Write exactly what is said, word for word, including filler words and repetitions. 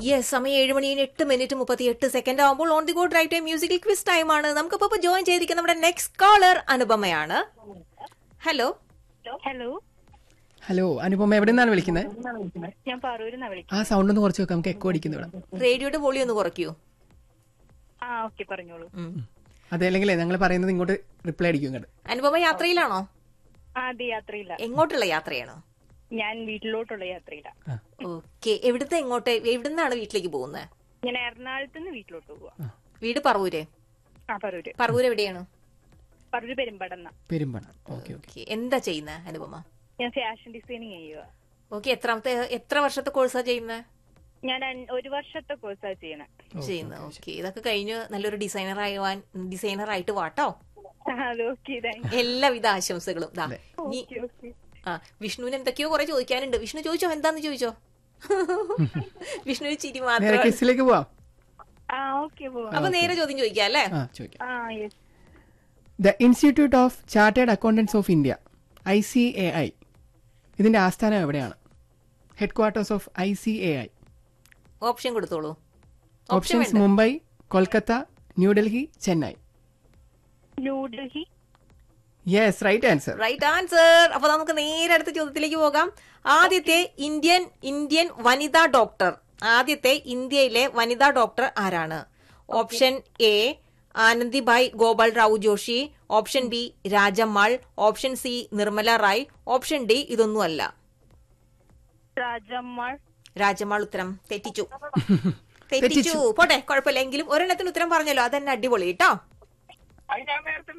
Yes, സമയം ഏഴ് മണി എട്ട് മിനിറ്റ് മുപ്പത്തി എട്ട് സെക്കൻഡ് ആകുമ്പോൾ on the go drive time musical quiz time ആണ്. നമുക്കിപ്പോ ജോയിൻ ചെയ്തിരിക്കുന്ന നമ്മുടെ next collar അനുപമയാണ്. Hello hello hello Anupama, എവിടെ നിന്നാണ് വിളിക്കുന്നത്? ഞാൻ പറൂരിന്നാ വിളിക്കുന്നത്. ആ സൗണ്ട് ഒന്ന് കുറച്ച് വെക്കാം, നമുക്ക് എക്കോ അടിക്കുന്നു ഇവിടെ. റേഡിയോയുടെ വോളിയം ഒന്ന് കുറയ്ക്കൂ. ആ ഓക്കെ, പറഞ്ഞോളൂ. അതെ, അല്ലെങ്കിൽ ഞങ്ങൾ പറയുന്നത് ഇങ്ങോട്ട് റിപ്ലൈ അടിക്കും ഇങ്ങോട്ട്. അനുപമ യാത്രയിലാണോ? ആ അതെ, യാത്രയില്ല. എങ്ങോട്ടുള്ള യാത്രയാണോ? ഞാൻ വീട്ടിലോട്ടുള്ള യാത്രയില്ല. ഓക്കെ, എവിടുത്തെ എങ്ങോട്ട്, എവിടുന്നാണ് വീട്ടിലേക്ക് പോകുന്നത്? ഞാൻ എറണാകുളത്ത് നിന്ന് വീട്ടിലോട്ട് പോവാ. വീട് പറവൂര്? ആ പറൂര്. പറവൂര് എവിടെയാണ്? പറൂര് പെരുമ്പടന്ന. പെരുമ്പണ. Okay okay. എന്താ ചെയ്യുന്നത് അനുപമ? ഞാൻ ഫാഷൻ ഡിസൈനിങ് ചെയ്യുക. ഓക്കെ, എത്രാമത്തെ എത്ര വർഷത്തെ കോഴ്സാ ചെയ്യുന്നത്? ഞാൻ അൻ- ഒരു വർഷത്തെ കോഴ്സാ ചെയ്യണേ. ചെയ്യുന്നത്. ഓക്കെ, ഇതൊക്കെ കഴിഞ്ഞ് നല്ലൊരു ഡിസൈനർ ആവാൻ ഡിസൈനർ ആയിട്ട് വാട്ടോ. അത് ഓക്കെ, താങ്ക് എല്ലാവിധ ആശംസകളും. ദാ, നീ യു. ആ വിഷ്ണുവിന് എന്തൊക്കെയോ കുറെ ചോദിക്കാനുണ്ട്. വിഷ്ണു ചോദിച്ചോ, എന്താന്ന് ചോദിച്ചോ? വിഷ്ണു ചിരി നേരെ മാത്രം. ക്വിസിലേക്ക് പോവാം. ആ ഓക്കെ, പോവാം. അപ്പൊ നേരെ ചോദ്യം ചോദിക്കാം അല്ലേ? ആ ചോദിക്കാം. ആ yes. The institute of chartered accountants of India, I C A I, ഇതിന്റെ ആസ്ഥാനം എവിടെയാണ്? Head quarters of I C A I. Option കൊടുത്തോളൂ. Options Mumbai, Kolkata, New Delhi, Chennai. New Delhi. Yes, right answer. Right answer. അപ്പൊ നമുക്ക് നേരെ അടുത്ത ചോദ്യത്തിലേക്ക് പോകാം. ആദ്യത്തെ ഇന്ത്യൻ ഇന്ത്യൻ വനിതാ ഡോക്ടർ, ആദ്യത്തെ ഇന്ത്യയിലെ വനിതാ ഡോക്ടർ ആരാണ്? Option A Anandibai Gopal Rao Joshi, option B Rajammal, option C Nirmala Rai, option D ഇതൊന്നുമല്ല. രാജമ്മാൾ. രാജമ്മാൾ ഉത്തരം തെറ്റിച്ചു. തെറ്റിച്ചു. പോട്ടെ, കുഴപ്പമില്ല. എങ്കിലും ഒരെണ്ണത്തിന് ഉത്തരം പറഞ്ഞല്ലോ, അതെന്നെ അടിപൊളി കേട്ടോ.